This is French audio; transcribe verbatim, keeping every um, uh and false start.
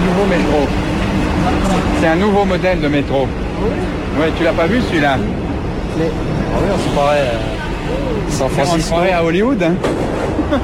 nouveau métro. C'est un nouveau modèle de métro. Ouais, tu l'as pas vu celui-là? Mais... Ah oui, on se croirait euh, San On se Francisco. croirait à Hollywood, hein.